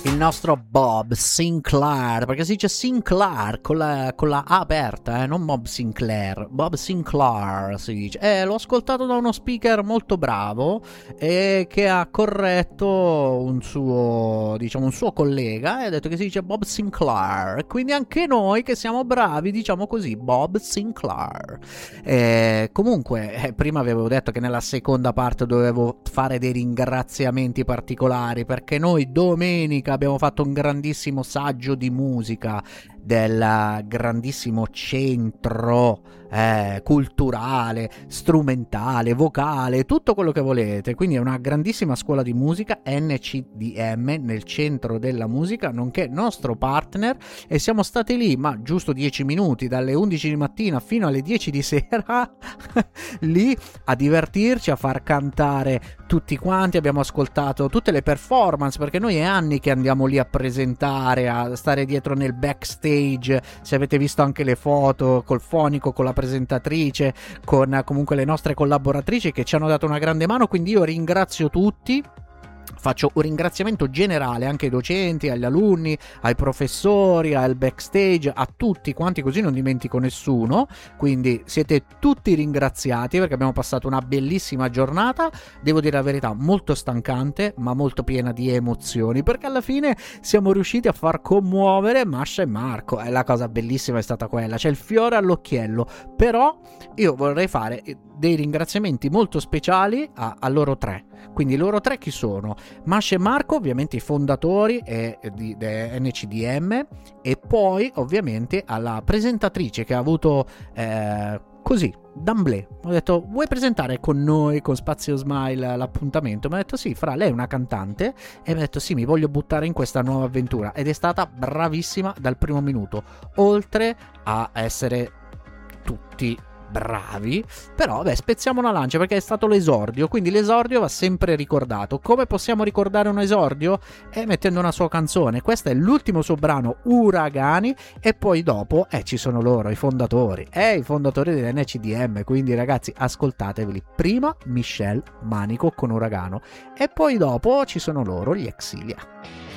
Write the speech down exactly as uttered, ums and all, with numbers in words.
il nostro Bob Sinclair, perché si dice Sinclair con la, con la A aperta, eh, non Bob Sinclair, Bob Sinclair si dice. Eh, l'ho ascoltato da uno speaker molto bravo e che ha corretto un suo, diciamo, un suo collega e ha detto che si dice Bob Sinclair, quindi anche noi che siamo bravi diciamo così, Bob Sinclair. Eh, comunque, eh, prima avevo detto che nella seconda parte dovevo fare dei ringraziamenti particolari, perché noi domenica abbiamo fatto un grandissimo saggio di musica del grandissimo centro eh, culturale, strumentale, vocale, tutto quello che volete, quindi è una grandissima scuola di musica, N C D M, nel centro della musica, nonché nostro partner, e siamo stati lì ma giusto dieci minuti, dalle undici di mattina fino alle dieci di sera lì a divertirci, a far cantare tutti quanti, abbiamo ascoltato tutte le performance, perché noi è anni che andiamo lì a presentare, a stare dietro nel backstage, se avete visto anche le foto col fonico, con la presentatrice, con comunque le nostre collaboratrici che ci hanno dato una grande mano, quindi io ringrazio tutti. Faccio un ringraziamento generale anche ai docenti, agli alunni, ai professori, al backstage, a tutti quanti, così non dimentico nessuno. Quindi siete tutti ringraziati perché abbiamo passato una bellissima giornata, devo dire la verità, molto stancante ma molto piena di emozioni, perché alla fine siamo riusciti a far commuovere Masha e Marco, e la cosa bellissima è stata quella, c'è il fiore all'occhiello. Però io vorrei fare dei ringraziamenti molto speciali a, a loro tre. Quindi loro tre chi sono? Masha e Marco, ovviamente i fondatori eh, di, di N C D M, e poi ovviamente alla presentatrice che ha avuto eh, così d'amblè, ho detto vuoi presentare con noi, con Spazio Smile, l'appuntamento? Mi ha detto sì, Fra, lei è una cantante, e mi ha detto sì, mi voglio buttare in questa nuova avventura, ed è stata bravissima dal primo minuto, oltre a essere tutti bravi. Però beh, spezziamo una lancia perché è stato l'esordio, quindi l'esordio va sempre ricordato. Come possiamo ricordare un esordio? Eh, mettendo una sua canzone. Questo è l'ultimo suo brano, Uragani, e poi dopo eh, ci sono loro, i fondatori, eh, i fondatori dell'N C D M, quindi ragazzi ascoltateveli. Prima Michelle Manico con Uragano e poi dopo ci sono loro, gli Exilia.